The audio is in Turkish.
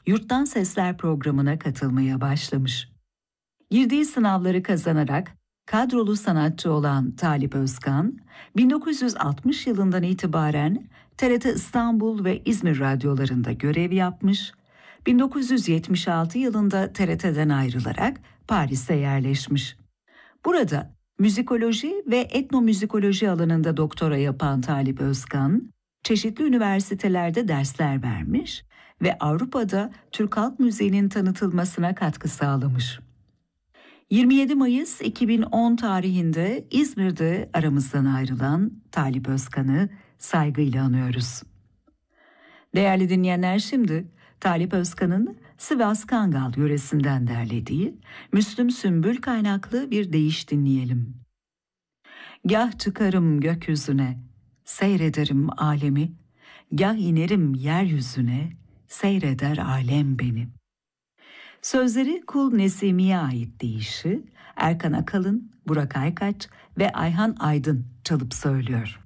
Yurttan Sesler programına katılmaya başlamış. Girdiği sınavları kazanarak kadrolu sanatçı olan Talip Özkan, 1960 yılından itibaren TRT İstanbul ve İzmir radyolarında görev yapmış, 1976 yılında TRT'den ayrılarak Paris'e yerleşmiş. Burada müzikoloji ve etnomüzikoloji alanında doktora yapan Talip Özkan, çeşitli üniversitelerde dersler vermiş ve Avrupa'da Türk halk müziğinin tanıtılmasına katkı sağlamış. 27 Mayıs 2010 tarihinde İzmir'de aramızdan ayrılan Talip Özkan'ı saygıyla anıyoruz. Değerli dinleyenler, şimdi Talip Özkan'ın Sivas Kangal yöresinden derlediği Müslüm Sümbül kaynaklı bir deyiş dinleyelim. Gah çıkarım gökyüzüne, seyrederim alemi, gah inerim yeryüzüne, seyreder alem beni. Sözleri Kul Nesimi'ye ait deyişi Erkan Akalın, Burak Aykaç ve Ayhan Aydın çalıp söylüyor.